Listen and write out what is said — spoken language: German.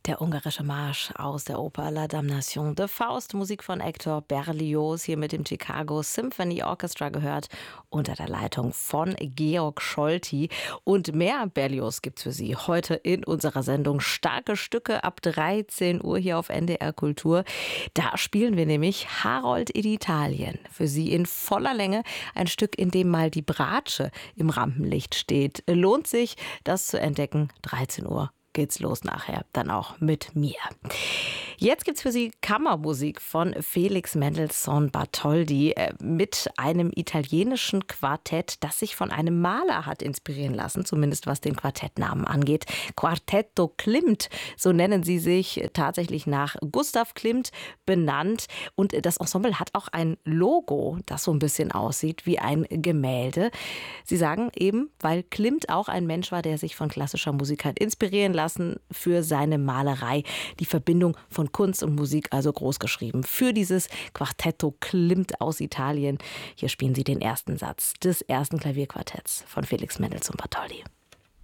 Der ungarische Marsch aus der Oper La Damnation de Faust, Musik von Hector Berlioz, hier mit dem Chicago Symphony Orchestra gehört, unter der Leitung von Georg Scholti. Und mehr Berlioz gibt's für Sie heute in unserer Sendung Starke Stücke ab 13 Uhr hier auf NDR Kultur. Da spielen wir nämlich Harold in Italien. Für Sie in voller Länge ein Stück, in dem mal die Bratsche im Rampenlicht steht. Lohnt sich, das zu entdecken. 13 Uhr geht's los nachher, dann auch mit mir. Jetzt gibt's für Sie Kammermusik von Felix Mendelssohn Bartholdy mit einem italienischen Quartett, das sich von einem Maler hat inspirieren lassen, zumindest was den Quartettnamen angeht. Quartetto Klimt, so nennen sie sich, tatsächlich nach Gustav Klimt benannt. Und das Ensemble hat auch ein Logo, das so ein bisschen aussieht wie ein Gemälde. Sie sagen eben, weil Klimt auch ein Mensch war, der sich von klassischer Musik hat inspirieren lassen für seine Malerei. Die Verbindung von Kunst und Musik also groß geschrieben. Für dieses Quartetto Klimt aus Italien. Hier spielen Sie den ersten Satz des ersten Klavierquartetts von Felix Mendelssohn Bartholdy.